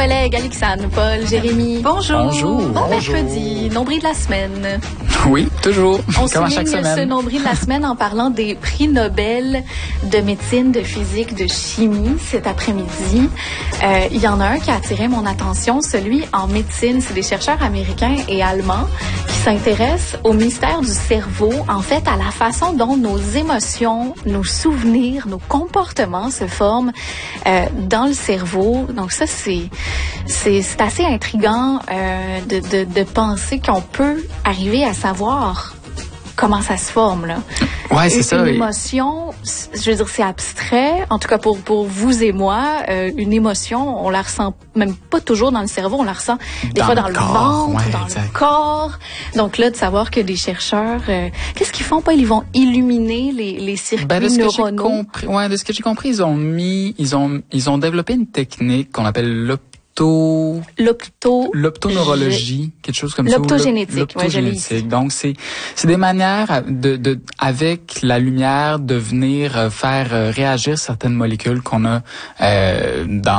collègues Alexandre, Paul, Jérémy. Bonjour. Bonjour. Bon mercredi, nombril de la semaine. Oui, toujours. On comme à chaque souligne semaine. ce nombril de la semaine en parlant des prix Nobel de médecine, de physique, de chimie cet après-midi. Il y en a un qui a attiré mon attention, celui en médecine. C'est des chercheurs américains et allemands qui s'intéressent au mystère du cerveau, en fait à la façon dont nos émotions, nos souvenirs, nos comportements se forment dans le cerveau. Donc ça, c'est assez intriguant de penser qu'on peut arriver à savoir comment ça se forme, là. Ouais, c'est ça. Une émotion, je veux dire, c'est abstrait. En tout cas, pour vous et moi, une émotion, on la ressent même pas toujours dans le cerveau, on la ressent des fois dans le ventre, ouais, dans exact. le corps. Donc là, de savoir que des chercheurs, qu'est-ce qu'ils font? Ils vont illuminer les circuits de ce neuronaux. de ce que j'ai compris, ils ont développé une technique qu'on appelle l'optoneurologie, quelque chose comme ça. L'optogénétique, ouais, j'allais ici. Donc c'est des manières de avec la lumière de venir faire réagir certaines molécules qu'on a